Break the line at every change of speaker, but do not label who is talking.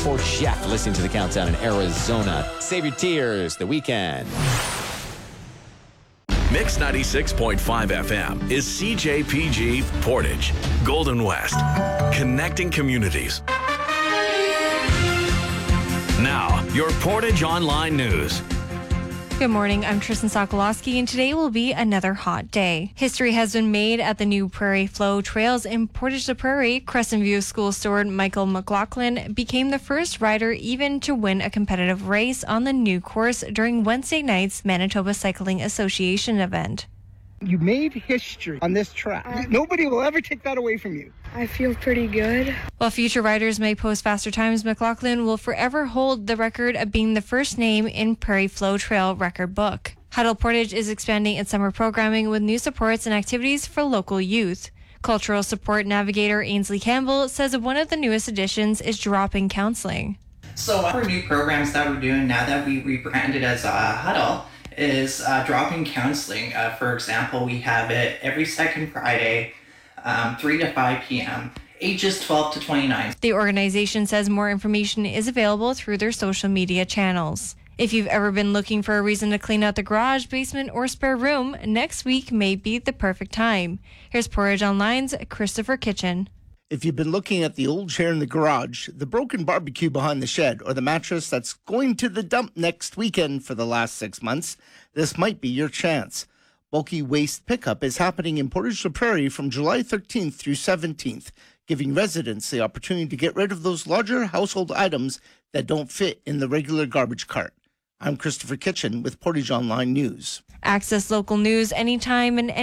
for Chef. Listening to the countdown in Arizona. Save your tears, the weekend.
Mix 96.5 FM is CJPG Portage, Golden West, connecting communities. Now, your Portage Online News.
Good morning, I'm Tristan Sokolowski, and today will be another hot day. History has been made at the new Prairie Flow Trails in Portage la Prairie. Crescent View School steward Michael McLaughlin became the first rider even to win a competitive race on the new course during Wednesday night's Manitoba Cycling Association event.
You made history on this track. Nobody will ever take that away from you.
I feel pretty good.
While future riders may post faster times, McLaughlin will forever hold the record of being the first name in Prairie Flow Trail record book. Huddle Portage is expanding its summer programming with new supports and activities for local youth. Cultural support navigator Ainsley Campbell says one of the newest additions is drop-in counseling.
So our new programs that we're doing now that we rebranded as Huddle is drop-in counseling. For example, we have it every second Friday, 3 to 5 p.m., ages 12 to 29.
The organization says more information is available through their social media channels. If you've ever been looking for a reason to clean out the garage, basement, or spare room, next week may be the perfect time. Here's Portage Online's Christopher Kitchen.
If you've been looking at the old chair in the garage, the broken barbecue behind the shed, or the mattress that's going to the dump next weekend for the last 6 months, this might be your chance. Bulky waste pickup is happening in Portage la Prairie from July 13th through 17th, giving residents the opportunity to get rid of those larger household items that don't fit in the regular garbage cart. I'm Christopher Kitchen with Portage Online News.
Access local news anytime and